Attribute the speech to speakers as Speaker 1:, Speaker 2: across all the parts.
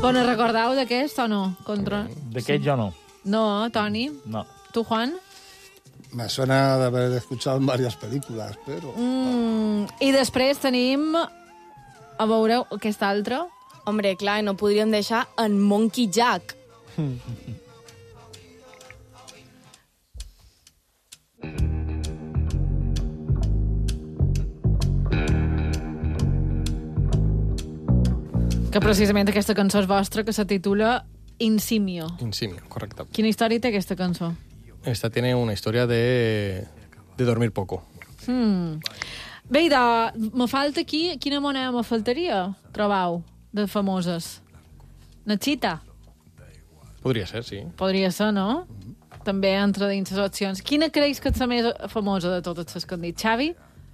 Speaker 1: Però no recordeu d'aquest o no?
Speaker 2: D'aquest jo no.
Speaker 1: No, Toni?
Speaker 2: No.
Speaker 1: Tu, Juan?
Speaker 3: Me suena de haber escuchado en varias películas, pero...
Speaker 1: I després tenim... A veure, aquest altre.
Speaker 4: Hombre, clar, no podríem deixar en Monkey Jack.
Speaker 1: Que precisament aquesta cançó és vostra, que se titula Insimio.
Speaker 5: Insimio, correcto.
Speaker 1: Quina història té aquesta cançó?
Speaker 5: Esta tiene una historia de dormir poco.
Speaker 1: Bé, i me falta aquí... Quina moneda me faltaria, trobau, de famoses? Nachita?
Speaker 5: Podria ser, sí.
Speaker 1: Podria ser, no? També entre dins les opcions. Quina creus que és la més famosa de totes les que han dit? Xavi?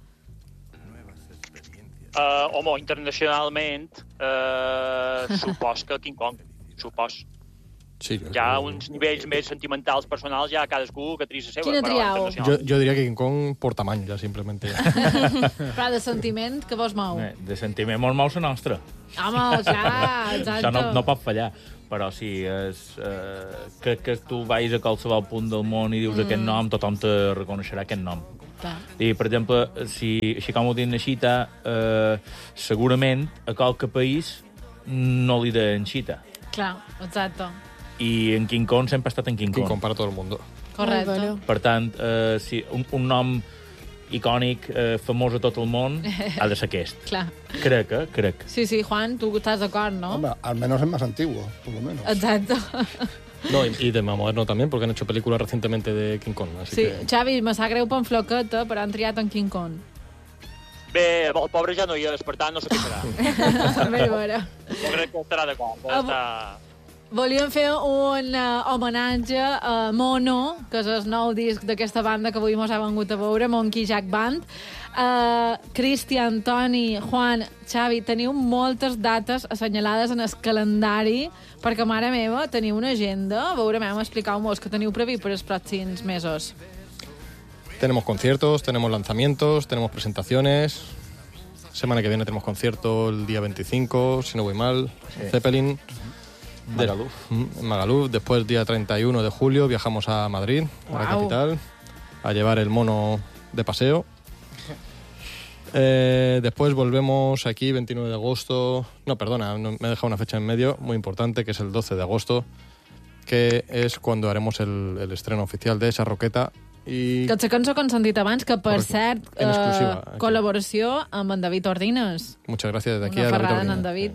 Speaker 6: Home, internacionalment, supos que King Kong. Supos.
Speaker 5: Sí,
Speaker 6: Hi ha uns nivells més sentimentals, personals, ja cadascú que tria la seva.
Speaker 1: Quina triau?
Speaker 5: Yo diría que King Kong por tamaño, ya simplemente.
Speaker 1: Però de sentiment, que vos mou?
Speaker 2: De sentiment molt mou la nostra.
Speaker 1: Home, clar, exacte.
Speaker 2: Això no pot fallar. Però sí, que tu vagis a qualsevol punt del món i dius aquest nom, tothom te reconeixerà aquest nom.
Speaker 1: Clar.
Speaker 2: I, per exemple, així com ho dic Nachita, segurament a qualque país no li deien Chita.
Speaker 1: Clar, exacte.
Speaker 2: I en King Kong sempre ha estat en King Kong.
Speaker 5: King Kong para todo el mundo.
Speaker 1: Correcte.
Speaker 2: Per tant, sí, un nom icònic, famós a tot el món, ha de ser aquest.
Speaker 1: Clar.
Speaker 2: Crec.
Speaker 1: Sí, Juan, tu estàs d'acord, no?
Speaker 3: Hombre, al menos es más antiguo, por lo menos.
Speaker 1: Exacte.
Speaker 5: No, y de más moderno también, porque han hecho películas recientemente de King Kong. Así
Speaker 1: Sí,
Speaker 5: que...
Speaker 1: Xavi, me sap greu panfloqueta, però han triat en King Kong.
Speaker 6: Bé, el pobre ja no hi és, per tant no sé què serà.
Speaker 1: Bé, veure.
Speaker 6: Jo crec que estarà d'acord.
Speaker 1: Volíem fer un homenatge a Mono, que és el nou disc d'aquesta banda que avui mos ha vengut a veure, Monkey Jack Band. Cristian, Toni, Juan, Xavi, teniu moltes dates assenyalades en el calendari, perquè, mare meva, teniu una agenda. A veure, expliqueu-mos que teniu previst per els pròxims mesos.
Speaker 5: Tenemos conciertos, tenemos lanzamientos, tenemos presentaciones. Semana que viene tenemos concierto el día 25, si no voy mal, Zeppelin.
Speaker 2: Magaluf.
Speaker 5: En Magaluf. Después, día 31 de julio, viajamos a Madrid, a la capital, a llevar el mono de paseo. Después volvemos aquí, 29 de agosto. No, perdona, me he dejado una fecha en medio muy importante, que es el 12 de agosto, que es cuando haremos el estreno oficial de esa roqueta. I...
Speaker 1: Que la cançó que ens han dit abans, que per cert,
Speaker 5: en exclusiva,
Speaker 1: col·laboració amb en David Ordines.
Speaker 5: Muchas gracias desde aquí
Speaker 1: Una
Speaker 5: a David
Speaker 1: ferrada en
Speaker 5: Ordines.
Speaker 1: David.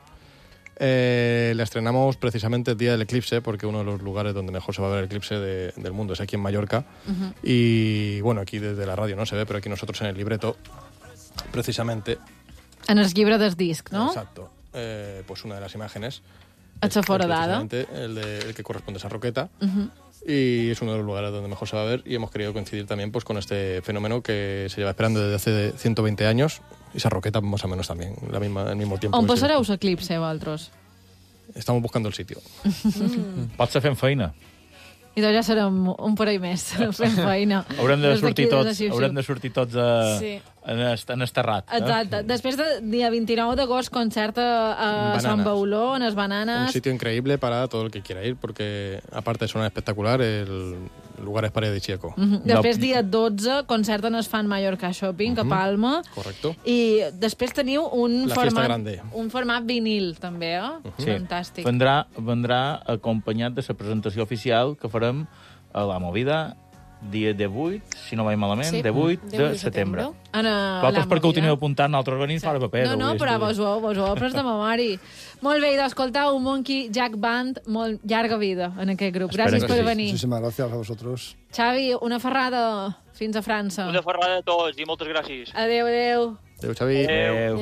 Speaker 5: La estrenamos precisamente el día del eclipse, porque uno de los lugares donde mejor se va a ver el eclipse del mundo es aquí en Mallorca. Y bueno, aquí desde la radio no se ve, pero aquí nosotros en el libreto, precisamente...
Speaker 1: En el llibre del disc, no?
Speaker 5: Exacto. Pues una de las imágenes
Speaker 1: Hecha foradada.
Speaker 5: el que corresponde a esa roqueta. Y es uno de los lugares donde mejor se va a ver, y hemos querido coincidir también pues con este fenómeno que se lleva esperando desde hace 120 años, y esa roqueta más o menos también, al mismo tiempo.
Speaker 1: On passareu l'eclipse, vosaltres?
Speaker 5: Estamos buscando el sitio.
Speaker 2: Pot ser fent feina.
Speaker 1: I doncs ja serem un parell més fent feina.
Speaker 2: Haurem de
Speaker 1: Des d'aquí,
Speaker 2: sortir tots en esterrat.
Speaker 1: Exacte. Després del dia 29 d'agost, concert a Sant Bauló, en les Bananes.
Speaker 5: Un sitio increíble para todo el que quiera ir, porque aparte de sonar espectacular, el lugar es paradisíaco.
Speaker 1: Després, dia 12, concert en el Fan Mallorca Shopping, a Palma.
Speaker 5: Correcto.
Speaker 1: I després teniu un format vinil, també,
Speaker 2: Sí.
Speaker 1: Fantàstic.
Speaker 2: Vendrà acompanyat de la presentació oficial que farem a la Movida dia 18, si no vaig malament, 18 de setembre. Vosaltres perquè ho teniu apuntat, nosaltres venim fora paper.
Speaker 1: No, però vos ho heu après de memòria. Molt bé, i d'escoltar un Monkey Jack Band, molt llarga vida en aquest grup. Gràcies per venir.
Speaker 3: Muchísimas gracias a vosotros.
Speaker 1: Xavi, una ferrada fins a França.
Speaker 6: Una ferrada a tots i moltes gràcies.
Speaker 1: Adéu.
Speaker 5: Adéu, Xavi.
Speaker 6: Adéu.